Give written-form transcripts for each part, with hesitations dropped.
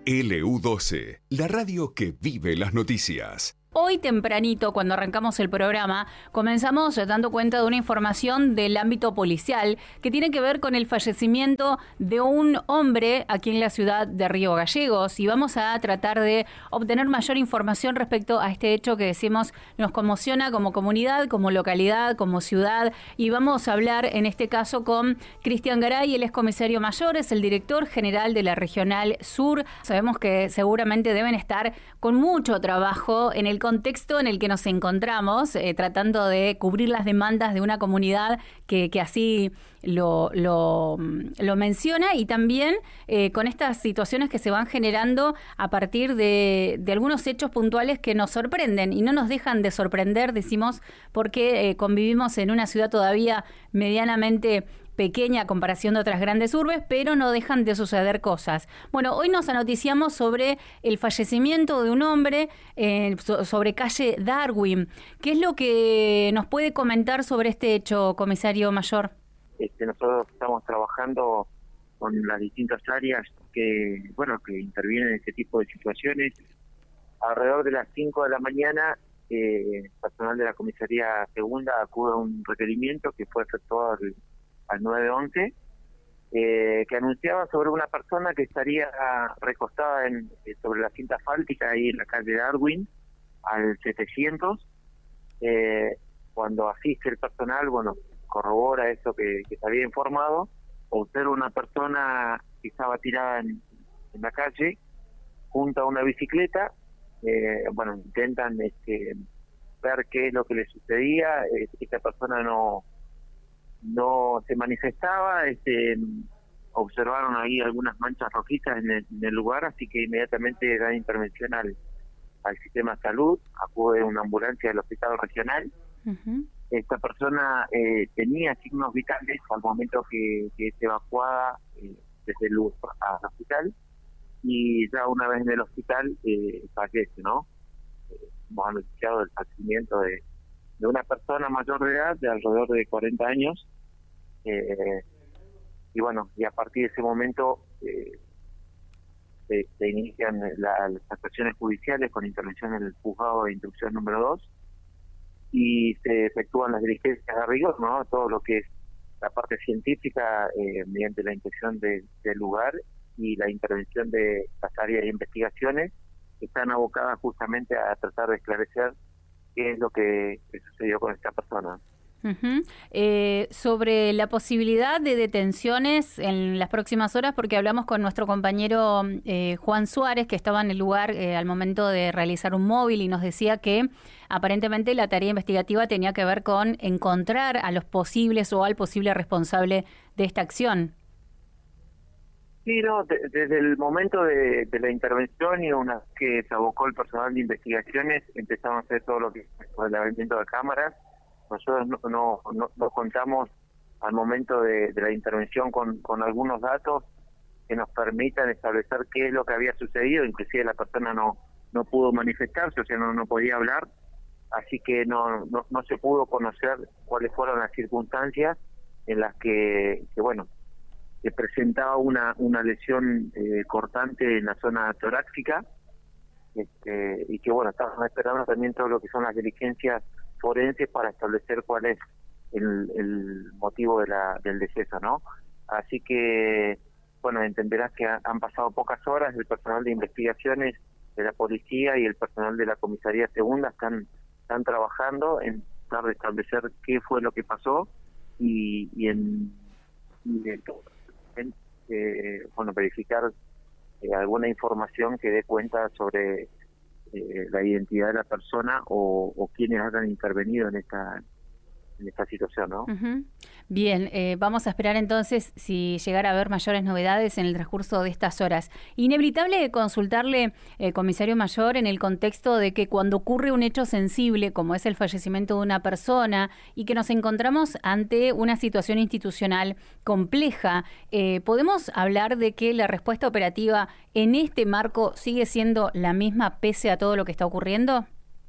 LU12, la radio que vive las noticias. Hoy tempranito, cuando arrancamos el programa, comenzamos dando cuenta de una información del ámbito policial que tiene que ver con el fallecimiento de un hombre aquí en la ciudad de Río Gallegos, y vamos a tratar de obtener mayor información respecto a este hecho que decimos nos conmociona como comunidad, como localidad, como ciudad, y vamos a hablar en este caso con Cristian Garay. Él es comisario mayor, es el director general de la Regional Sur. Sabemos que seguramente deben estar con mucho trabajo en el contexto en el que nos encontramos, tratando de cubrir las demandas de una comunidad que así lo menciona, y también con estas situaciones que se van generando a partir de algunos hechos puntuales que nos sorprenden y no nos dejan de sorprender, decimos, porque convivimos en una ciudad todavía medianamente pequeña a comparación de otras grandes urbes, pero no dejan de suceder cosas. Bueno, hoy nos anoticiamos sobre el fallecimiento de un hombre sobre calle Darwin. ¿Qué es lo que nos puede comentar sobre este hecho, comisario mayor? Nosotros estamos trabajando con las distintas áreas que intervienen en este tipo de situaciones. Alrededor de las 5 de la mañana, personal de la comisaría segunda acude a un requerimiento que fue efectuado al 911, que anunciaba sobre una persona que estaría recostada sobre la cinta asfáltica ahí en la calle Darwin, al 700. Cuando asiste el personal, corrobora eso que se había informado, observa una persona que estaba tirada en la calle junto a una bicicleta. Intentan ver qué es lo que le sucedía. Esta persona no se manifestaba. Observaron ahí algunas manchas rojizas en el lugar, así que inmediatamente dan intervención al sistema de salud. Acude una ambulancia del hospital regional. Uh-huh. Esta persona tenía signos vitales al momento que es evacuada desde el lugar al hospital, y ya una vez en el hospital fallece, ¿no? Hemos anunciado el fallecimiento de una persona mayor de edad, de alrededor de 40 años, y a partir de ese momento se inician las actuaciones judiciales con intervención en el juzgado de instrucción número 2, y se efectúan las diligencias a rigor, ¿no? Todo lo que es la parte científica, mediante la inspección del lugar y la intervención de las áreas de investigaciones que están abocadas justamente a tratar de esclarecer qué es lo que sucedió con esta persona. Uh-huh. Sobre la posibilidad de detenciones en las próximas horas, porque hablamos con nuestro compañero Juan Suárez, que estaba en el lugar al momento de realizar un móvil, y nos decía que aparentemente la tarea investigativa tenía que ver con encontrar a los posibles o al posible responsable de esta acción. Sí, desde el momento de la intervención, y una vez que se abocó el personal de investigaciones, empezamos a hacer todo lo que es el levantamiento de cámaras. Nosotros no contamos al momento de la intervención con algunos datos que nos permitan establecer qué es lo que había sucedido. Inclusive la persona no pudo manifestarse, o sea, no podía hablar, así que no se pudo conocer cuáles fueron las circunstancias en las que presentaba una lesión cortante en la zona torácica, y que estamos esperando también todo lo que son las diligencias forenses para establecer cuál es el motivo del deceso, ¿no? Así que, entenderás que han pasado pocas horas. El personal de investigaciones de la policía y el personal de la comisaría segunda están trabajando en tratar de establecer qué fue lo que pasó y verificar alguna información que dé cuenta sobre la identidad de la persona o quienes hayan intervenido en esta situación, ¿no? Uh-huh. Bien, vamos a esperar entonces si llegara a haber mayores novedades en el transcurso de estas horas. Inevitable consultarle, comisario mayor, en el contexto de que cuando ocurre un hecho sensible, como es el fallecimiento de una persona, y que nos encontramos ante una situación institucional compleja, ¿podemos hablar de que la respuesta operativa en este marco sigue siendo la misma pese a todo lo que está ocurriendo?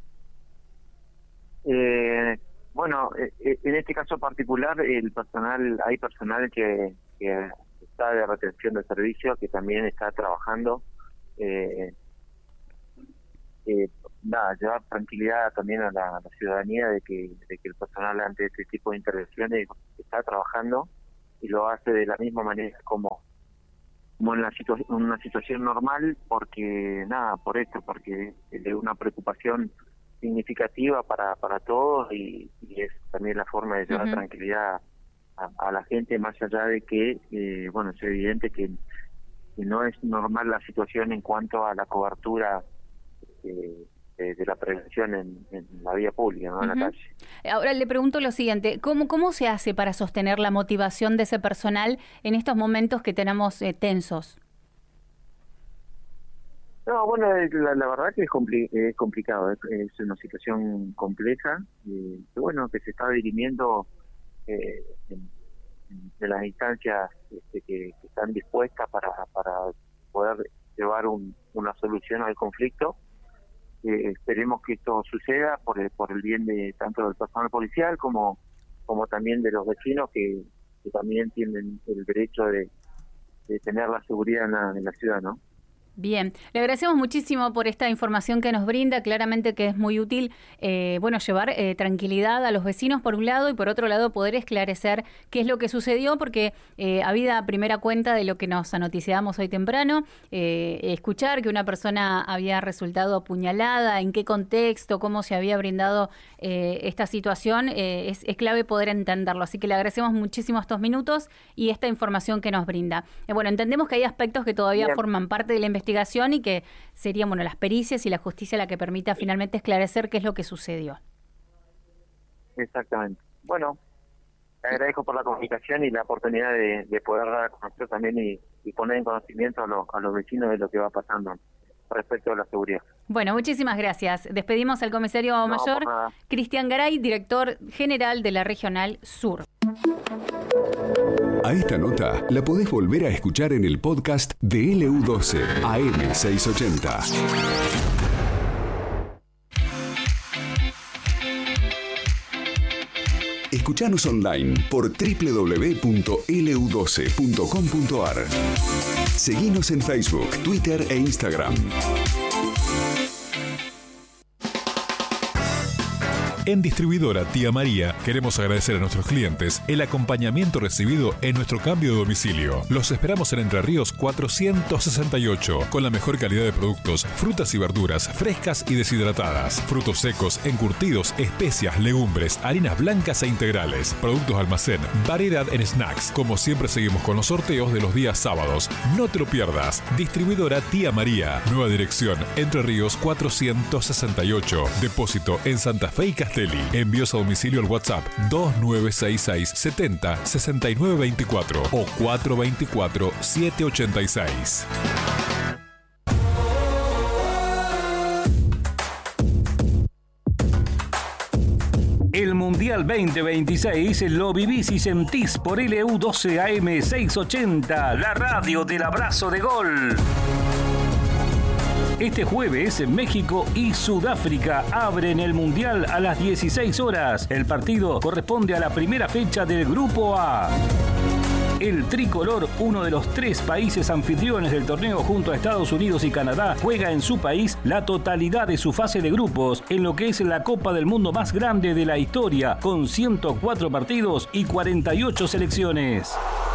En este caso particular, hay personal que está de retención de servicio, que también está trabajando llevar tranquilidad también a la ciudadanía de que el personal ante este tipo de intervenciones está trabajando y lo hace de la misma manera como en una situación normal, porque porque es una preocupación significativa para todos y es también la forma de llevar tranquilidad a la gente, más allá de que es evidente que no es normal la situación en cuanto a la cobertura de la prevención en la vía pública, ¿no? En la calle. Ahora le pregunto lo siguiente, ¿cómo se hace para sostener la motivación de ese personal en estos momentos que tenemos tensos? No, bueno, la verdad que es complicado, es una situación compleja, que se está dirimiendo en las instancias que están dispuestas para poder llevar una solución al conflicto. Esperemos que esto suceda por el bien de tanto del personal policial como también de los vecinos que también tienen el derecho de tener la seguridad en la ciudad, ¿no? Bien, le agradecemos muchísimo por esta información que nos brinda, claramente que es muy útil, llevar tranquilidad a los vecinos por un lado y por otro lado poder esclarecer qué es lo que sucedió, porque habida primera cuenta de lo que nos anoticiamos hoy temprano, escuchar que una persona había resultado apuñalada, en qué contexto, cómo se había brindado esta situación, es clave poder entenderlo, así que le agradecemos muchísimo estos minutos y esta información que nos brinda. Entendemos que hay aspectos que todavía forman parte de la investigación y que serían las pericias y la justicia la que permita finalmente esclarecer qué es lo que sucedió. Exactamente. Bueno, te agradezco por la comunicación y la oportunidad de poder dar a conocer también y poner en conocimiento a los vecinos de lo que va pasando respecto a la seguridad. Bueno, muchísimas gracias. Despedimos al comisario mayor Cristian Garay, director general de la Regional Sur. A esta nota la podés volver a escuchar en el podcast de LU12 AM680. Escuchanos online por www.lu12.com.ar. Seguinos en Facebook, Twitter e Instagram. En Distribuidora Tía María queremos agradecer a nuestros clientes el acompañamiento recibido en nuestro cambio de domicilio. Los esperamos en Entre Ríos 468 con la mejor calidad de productos, frutas y verduras frescas y deshidratadas, frutos secos, encurtidos, especias, legumbres, harinas blancas e integrales, productos almacén, variedad en snacks. Como siempre seguimos con los sorteos de los días sábados. No te lo pierdas. Distribuidora Tía María. Nueva dirección Entre Ríos 468. Depósito en Santa Fe y Castelli. Envíos a domicilio al WhatsApp 2966 70 69 24 o 424 786. El Mundial 2026 lo vivís y sentís por LU12 AM680, la radio del abrazo de gol. Este jueves, México y Sudáfrica abren el Mundial a las 16 horas. El partido corresponde a la primera fecha del Grupo A. El tricolor, uno de los 3 países anfitriones del torneo junto a Estados Unidos y Canadá, juega en su país la totalidad de su fase de grupos en lo que es la Copa del Mundo más grande de la historia, con 104 partidos y 48 selecciones.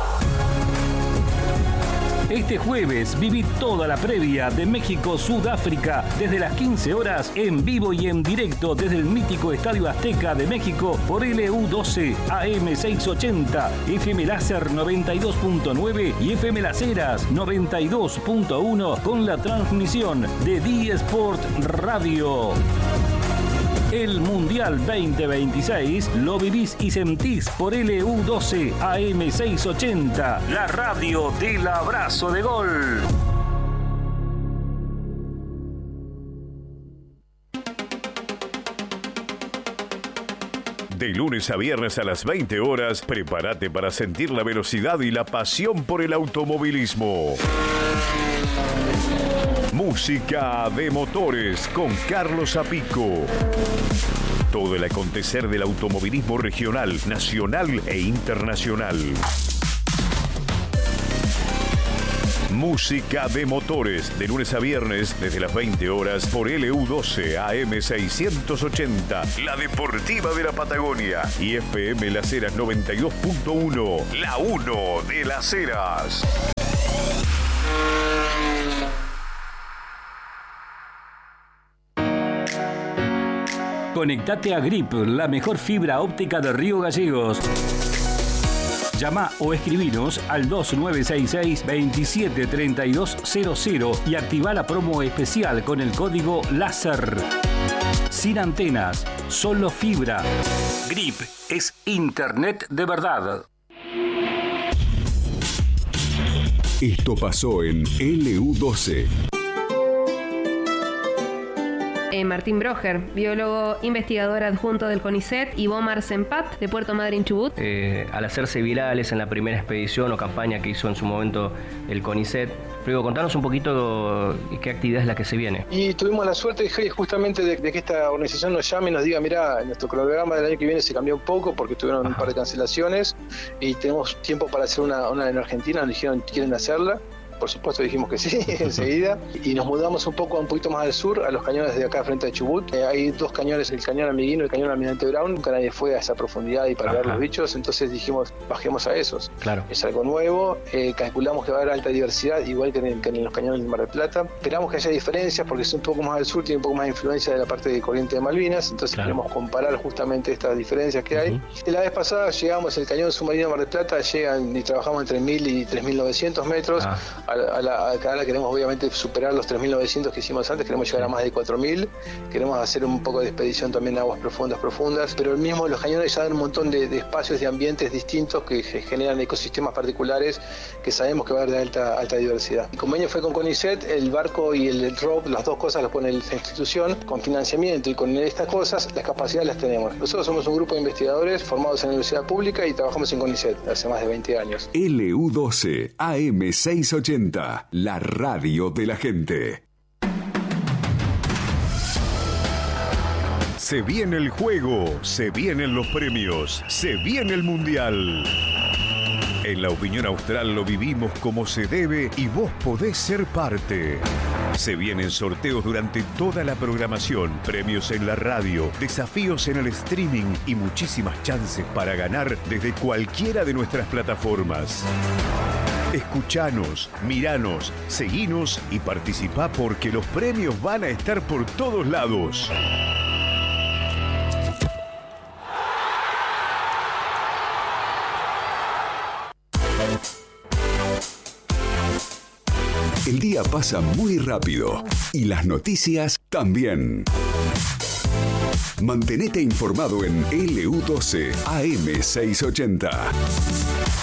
Este jueves viví toda la previa de México-Sudáfrica desde las 15 horas en vivo y en directo desde el mítico Estadio Azteca de México por LU12 AM680, FM Láser 92.9 y FM Las Heras 92.1 con la transmisión de D-Sport Radio. El Mundial 2026 lo vivís y sentís por LU12 AM680, la radio del abrazo de gol. De lunes a viernes a las 20 horas, prepárate para sentir la velocidad y la pasión por el automovilismo. Música de motores con Carlos Apico. Todo el acontecer del automovilismo regional, nacional e internacional. Música de motores, de lunes a viernes, desde las 20 horas, por LU12 AM 680, la deportiva de la Patagonia, y FM Las Heras 92.1, la 1 de Las Heras. Conectate a Grip, la mejor fibra óptica de Río Gallegos. Llama o escribinos al 2966-273200 y activa la promo especial con el código LÁSER. Sin antenas, solo fibra. Grip es internet de verdad. Esto pasó en LU12. Martín Broger, biólogo investigador adjunto del CONICET, y Bomar Sempat, de Puerto Madryn, Chubut. Al hacerse virales en la primera expedición o campaña que hizo en su momento el CONICET, Rodrigo, contanos un poquito qué actividad es la que se viene. Y tuvimos la suerte justamente de que esta organización nos llame y nos diga, mirá, nuestro cronograma del año que viene se cambió un poco porque tuvieron un par de cancelaciones y tenemos tiempo para hacer una en Argentina. Nos dijeron, ¿quieren hacerla? Por supuesto dijimos que sí, enseguida, y nos mudamos un poquito más al sur, a los cañones de acá frente a Chubut. Hay dos cañones, el cañón Amiguino y el cañón Almirante Brown. Nunca nadie fue a esa profundidad y para ver los bichos, entonces dijimos, bajemos a esos. Claro. Es algo nuevo, calculamos que va a haber alta diversidad, igual que en los cañones del Mar del Plata. Esperamos que haya diferencias porque es un poco más al sur, tiene un poco más de influencia de la parte de corriente de Malvinas, entonces queremos comparar justamente estas diferencias que hay. Y la vez pasada llegamos, el cañón submarino Mar del Plata, llegan y trabajamos entre 1.000 y 3.900 metros. Ahora queremos obviamente superar los 3.900 que hicimos antes, queremos llegar a más de 4.000, queremos hacer un poco de expedición también a aguas profundas, pero los cañones ya dan un montón de espacios, de ambientes distintos que generan ecosistemas particulares que sabemos que va a haber de alta diversidad. El convenio fue con CONICET, el barco y el ROP, las dos cosas las pone la institución, con financiamiento y con estas cosas, las capacidades las tenemos. Nosotros somos un grupo de investigadores formados en la universidad pública y trabajamos en CONICET hace más de 20 años. LU12 AM 680. La radio de la gente. Se viene el juego, se vienen los premios, se viene el mundial. En la Opinión Austral lo vivimos como se debe y vos podés ser parte. Se vienen sorteos durante toda la programación, premios en la radio, desafíos en el streaming y muchísimas chances para ganar desde cualquiera de nuestras plataformas. Escuchanos, miranos, seguinos y participá porque los premios van a estar por todos lados. El día pasa muy rápido y las noticias también. Mantenete informado en LU12 AM 680.